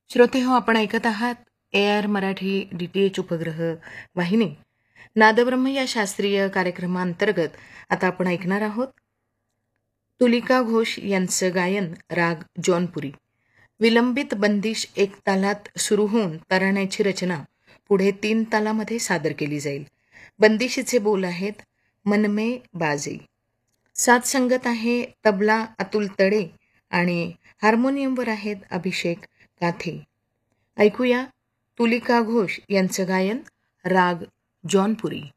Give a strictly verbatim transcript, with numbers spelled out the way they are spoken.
श्रोते हो, आपण ऐकत आहात A R Marathi D T H उपग्रह वाहिनी नादब्रह्म या शास्त्रीय कार्यक्रमांतर्गत आता आपण ऐकणार आहोत तुलिका घोष यांचं गायन राग जौनपुरी. विलंबित बंदिश एक तालात सुरू होऊन तराण्याची रचना पुढे तीन तालामध्ये सादर केली जाईल. बंदिशीचे बोल आहेत मनमे बाजे. साथ संगत आहे तबला अतुल तडे आणि हार्मोनियमवर आहेत अभिषेक काथे. ऐकूया तुलिका घोष यांचं गायन राग जौनपुरी.